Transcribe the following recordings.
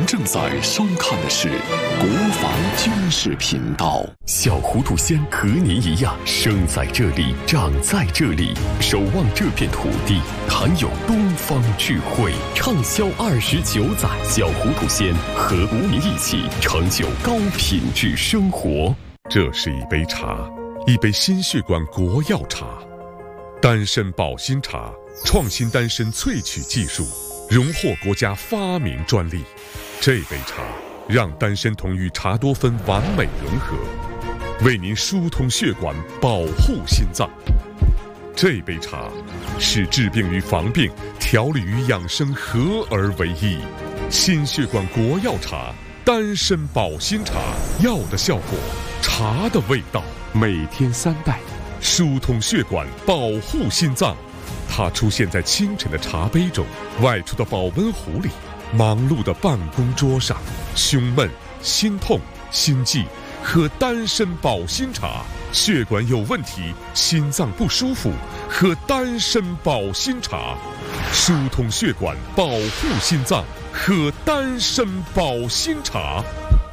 正在收看的是国防军事频道。 小糊涂仙和您一样，生在这里，长在这里，守望这片土地，含有东方智慧，畅销29载。小糊涂仙和无名一起成就高品质生活。 这是一杯茶，一杯心血管国药茶，丹参保心茶，创新丹参萃取技术，荣获国家发明专利。这杯茶让丹参酮与茶多酚完美融合，为您疏通血管，保护心脏。这杯茶是治病与防病、调理与养生合而为一。心血管国药茶，丹参保心茶，药的效果，茶的味道。每天3袋，疏通血管，保护心脏。它出现在清晨的茶杯中，外出的保温壶里，忙碌的办公桌上。胸闷、心痛、心悸，喝丹参保心茶；血管有问题、心脏不舒服，喝丹参保心茶。疏通血管，保护心脏，喝丹参保心茶。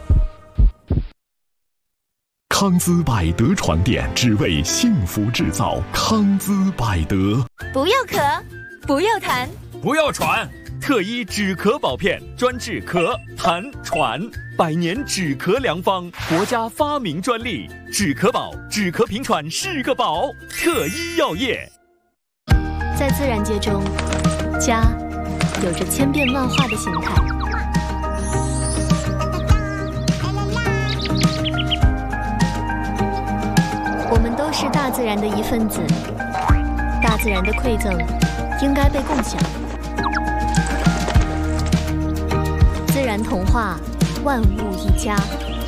康姿百德床垫，只为幸福制造。康姿百德。 不要咳，不要痰， 不要喘，特医止咳宝片，专治咳、痰、喘，100年止咳良方，国家发明专利。止咳宝，止咳平喘是个宝。特医药业。 在自然界中，家有着千变万化的形态。我们都是大自然的一份子，大自然的馈赠应该被共享。自然童话，万物一家。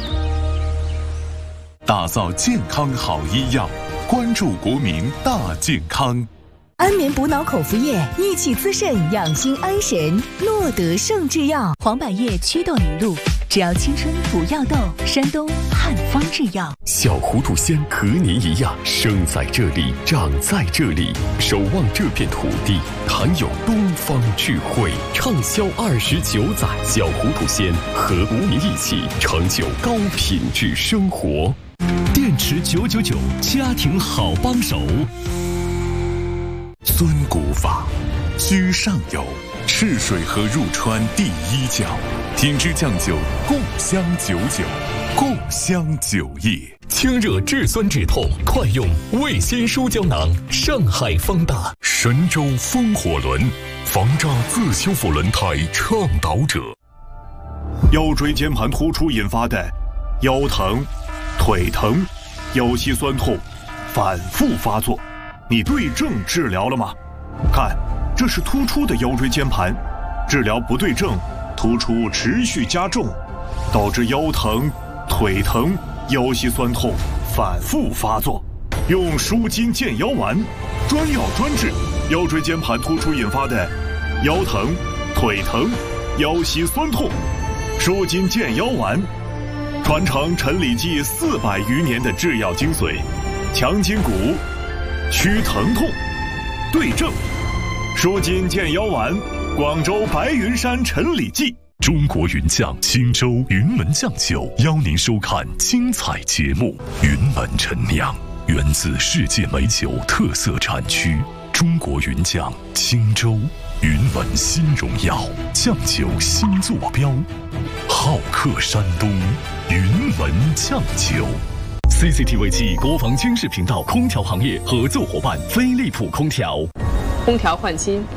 打造健康好医药，关注国民大健康。 安眠补脑口服液，益气滋肾，养心安神。诺德胜制药，黄柏叶祛痘凝露，只要青春不要痘。山东汉方制药。 小糊涂仙和您一样，生在这里，长在这里，守望这片土地，含有东方智慧，畅销29载。小糊涂仙和无名一起成就高品质生活。 电池999，家庭好帮手。 尊古法，居上游，赤水河入川第1角，品质酱酒，共襄99，共襄9亿。 清热治酸止痛，快用味仙舒胶囊。上海方大。 神州风火轮，防扎自修复轮胎倡导者。 腰椎间盘突出引发的腰疼、腿疼、腰膝酸痛反复发作，你对症治疗了吗？看，这是突出的腰椎间盘，治疗不对症，突出持续加重，导致腰疼、腿疼、腰膝酸痛反复发作。用舒筋健腰丸，专药专治腰椎间盘突出引发的腰疼、腿疼、腰膝酸痛。舒筋健腰丸，传承陈李济400余年的制药精髓，强筋骨，祛疼痛，对症。舒筋健腰丸，广州白云山陈李济。 中国云酱青州云门酱酒邀您收看精彩节目。云门陈酿，源自世界美酒特色产区中国云酱青州云门新荣耀酱酒新坐标，好客山东云门酱酒。 CCTV 暨国防军事频道空调行业合作伙伴飞利浦空调。 空调换新